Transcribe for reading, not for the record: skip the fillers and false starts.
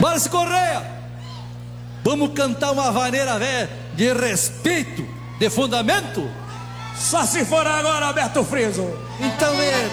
Márcio Correia, vamos cantar uma vaneira velha de respeito, de fundamento? Só se for agora, Alberto Friso. Então entra.